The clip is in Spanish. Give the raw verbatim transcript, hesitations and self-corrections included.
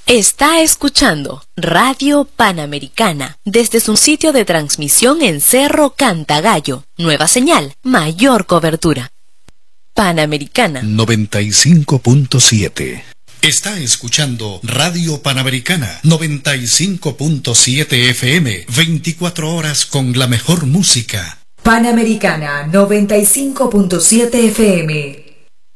Está escuchando Radio Panamericana desde su sitio de transmisión en Cerro Cantagallo. Nueva señal, mayor cobertura. Panamericana noventa y cinco punto siete. Está escuchando Radio Panamericana noventa y cinco punto siete F M, veinticuatro horas con la mejor música. Panamericana noventa y cinco punto siete F M.